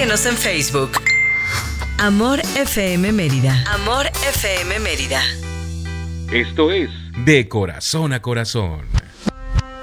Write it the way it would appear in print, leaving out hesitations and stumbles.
Búscanos en Facebook. Amor FM Mérida. Amor FM Mérida. Esto es De Corazón a Corazón.